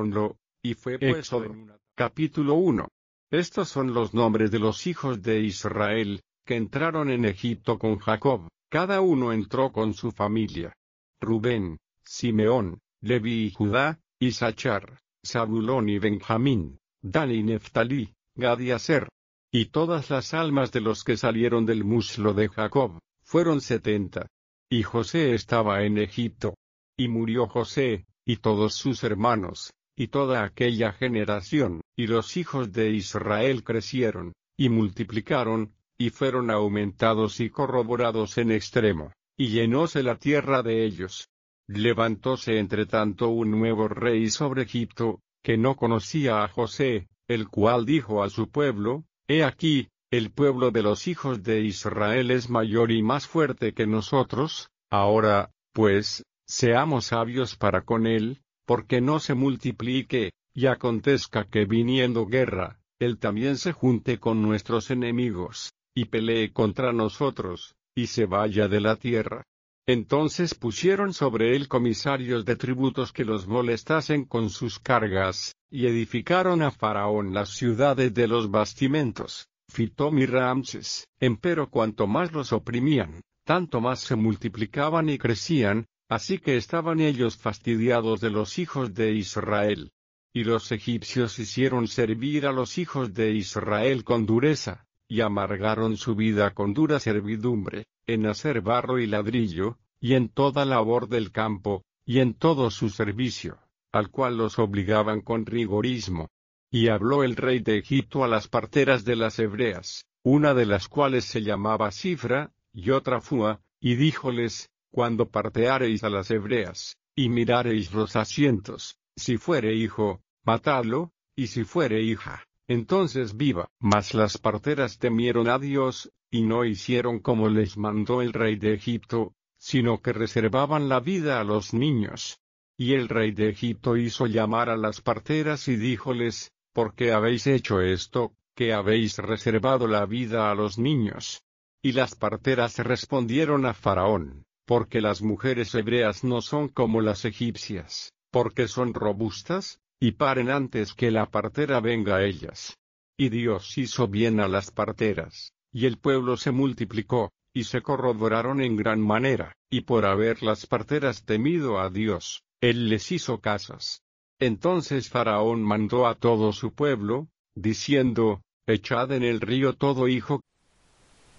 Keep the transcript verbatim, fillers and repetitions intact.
Éxodo, y fue puesto en una... Capítulo uno. Estos son los nombres de los hijos de Israel, que entraron en Egipto con Jacob, cada uno entró con su familia. Rubén, Simeón, Leví y Judá, Isachar, Zabulón y Benjamín, Dan y Neftalí, Gad y Aser. Y todas las almas de los que salieron del muslo de Jacob, fueron setenta. Y José estaba en Egipto. Y murió José, y todos sus hermanos, y toda aquella generación, y los hijos de Israel crecieron, y multiplicaron, y fueron aumentados y corroborados en extremo, y llenóse la tierra de ellos. Levantóse entre tanto un nuevo rey sobre Egipto, que no conocía a José, el cual dijo a su pueblo: He aquí, el pueblo de los hijos de Israel es mayor y más fuerte que nosotros, ahora, pues, seamos sabios para con él, porque no se multiplique, y acontezca que viniendo guerra, él también se junte con nuestros enemigos, y pelee contra nosotros, y se vaya de la tierra. Entonces pusieron sobre él comisarios de tributos que los molestasen con sus cargas, y edificaron a Faraón las ciudades de los bastimentos, Fitom y Ramses. Empero cuanto más los oprimían, tanto más se multiplicaban y crecían, así que estaban ellos fastidiados de los hijos de Israel. Y los egipcios hicieron servir a los hijos de Israel con dureza, y amargaron su vida con dura servidumbre, en hacer barro y ladrillo, y en toda labor del campo, y en todo su servicio, al cual los obligaban con rigorismo. Y habló el rey de Egipto a las parteras de las hebreas, una de las cuales se llamaba Sifra, y otra Fua, y díjoles: Cuando parteareis a las hebreas, y mirareis los asientos, si fuere hijo, matadlo, y si fuere hija, entonces viva. Mas las parteras temieron a Dios, y no hicieron como les mandó el rey de Egipto, sino que reservaban la vida a los niños. Y el rey de Egipto hizo llamar a las parteras y díjoles: ¿Por qué habéis hecho esto, que habéis reservado la vida a los niños? Y las parteras respondieron a Faraón: Porque las mujeres hebreas no son como las egipcias, porque son robustas, y paren antes que la partera venga a ellas. Y Dios hizo bien a las parteras, y el pueblo se multiplicó, y se corroboraron en gran manera, y por haber las parteras temido a Dios, Él les hizo casas. Entonces Faraón mandó a todo su pueblo, diciendo: Echad en el río todo hijo